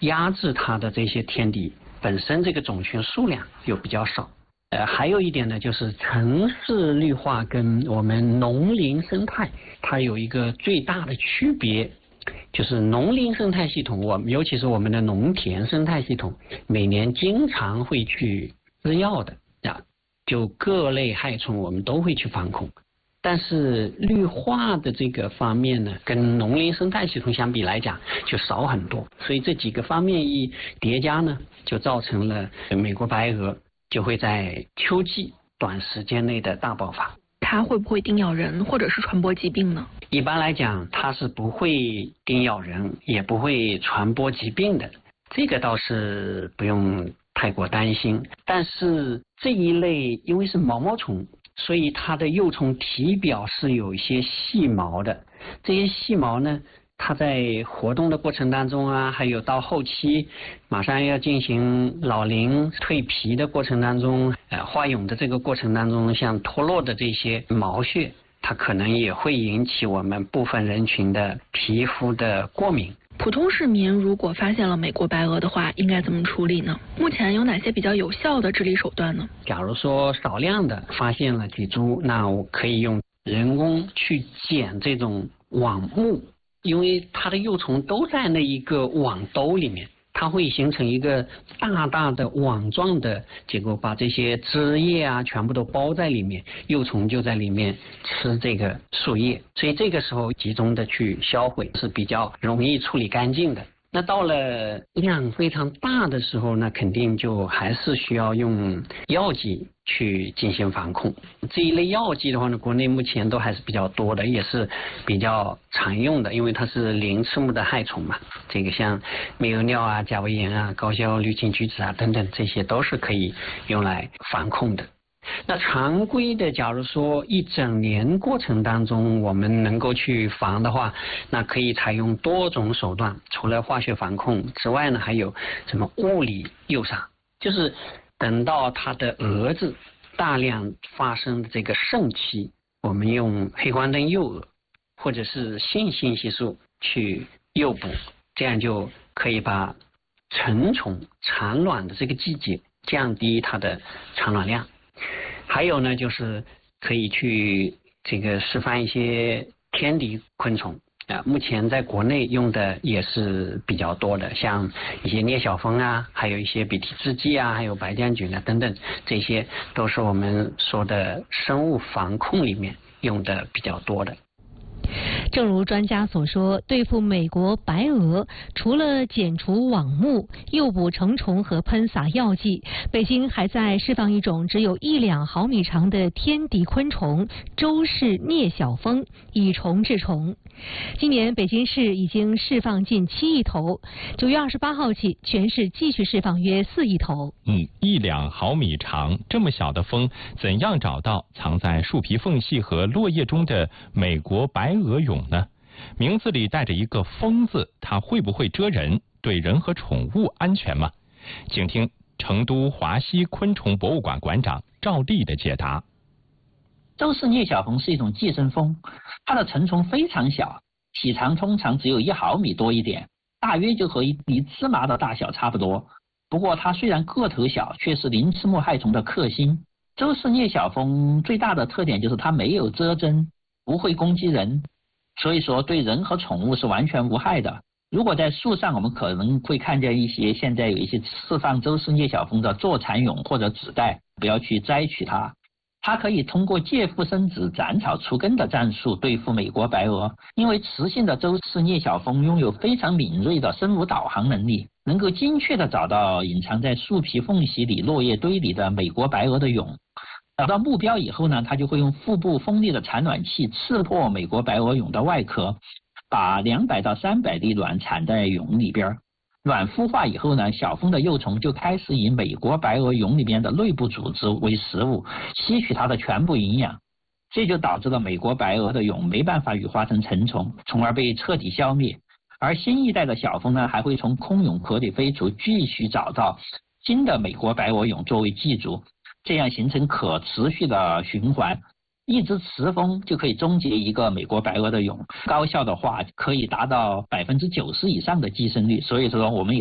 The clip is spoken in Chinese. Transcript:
压制它的这些天敌本身这个种群数量又比较少。还有一点呢，就是城市绿化跟我们农林生态它有一个最大的区别，就是农林生态系统，尤其是我们的农田生态系统，每年经常会去施药的就各类害虫我们都会去防控。但是绿化的这个方面呢，跟农林生态系统相比来讲就少很多，所以这几个方面一叠加呢，就造成了美国白蛾就会在秋季短时间内的大爆发。 它会不会叮咬人或者是传播疾病呢？ 一般来讲它是不会叮咬人，也不会传播疾病的，这个倒是不用太过担心。但是这一类因为是毛毛虫，所以它的幼虫体表是有一些细毛的，这些细毛呢，它在活动的过程当中啊，还有到后期马上要进行老龄蜕皮的过程当中，化蛹的这个过程当中，像脱落的这些毛屑，它可能也会引起我们部分人群的皮肤的过敏。 普通市民如果发现了美国白蛾的话，应该怎么处理呢？目前有哪些比较有效的治理手段呢？ 假如说少量的发现了几株，那我可以用人工去剪这种网目，因为它的幼虫都在那一个网兜里面，它会形成一个大大的网状的结构，把这些枝叶啊全部都包在里面，幼虫就在里面吃这个树叶，所以这个时候集中的去销毁是比较容易处理干净的。那到了量非常大的时候呢，肯定就还是需要用药剂去进行防控。这一类药剂的话呢，国内目前都还是比较多的，也是比较常用的，因为它是鳞翅目的害虫嘛。这个像美俄尿啊、甲维炎啊、高效氯氰菊酯啊等等，这些都是可以用来防控的。那常规的，假如说一整年过程当中我们能够去防的话，那可以采用多种手段，除了化学防控之外呢，还有什么物理诱杀，就是等到它的蛾子大量发生的这个盛期，我们用黑光灯诱蛾或者是性信息素去诱捕，这样就可以把成虫产卵的这个季节降低它的产卵量。还有呢，就是可以去这个释放一些天敌昆虫目前在国内用的也是比较多的，像一些聂小蜂啊，还有一些鼻涕制剂啊，还有白将菌啊等等，这些都是我们说的生物防控里面用的比较多的。 正如专家所说，对付美国白蛾，除了剪除网目、诱捕成虫和喷洒药剂，北京还在释放一种只有1-2毫米长的天敌昆虫——周氏聂小蜂，以虫治虫。今年北京市已经释放近7亿头，9月28号起，全市继续释放约4亿头。 1-2毫米长，这么小的蜂，怎样找到藏在树皮缝隙和落叶中的美国白蛾蛹呢？名字里带着一个蜂字，它会不会蛰人？对人和宠物安全吗？请听成都华西昆虫博物馆馆长赵丽的解答。 周氏聂小蜂是一种寄生蜂，它的成虫非常小，体长通常只有1毫米多一点，大约就和一粒芝麻的大小差不多。不过它虽然个头小，却是鳞翅目害虫的克星。周氏聂小蜂最大的特点就是它没有蛰针，不会攻击人，所以说对人和宠物是完全无害的。如果在树上，我们可能会看见现在有一些释放周氏聂小蜂的坐蚕蛹或者子代，不要去摘取它。它可以通过借腹生子、斩草除根的战术对付美国白蛾，因为雌性的周氏聂小蜂拥有非常敏锐的生物导航能力，能够精确地找到隐藏在树皮缝隙里、落叶堆里的美国白蛾的蛹。找到目标以后呢，它就会用腹部锋利的产卵器刺破美国白蛾蛹的外壳，把200到300粒卵产在蛹里边。卵孵化以后呢，小蜂的幼虫就开始以美国白蛾蛹里边的内部组织为食物，吸取它的全部营养，这就导致了美国白蛾的蛹没办法羽化成成虫，从而被彻底消灭。而新一代的小蜂呢，还会从空蛹壳里飞出，继续找到新的美国白蛾蛹作为寄主，这样形成可持续的循环。一只雌蜂就可以终结一个美国白蛾的蛹，高效的话可以达到90%以上的寄生率，所以说我们也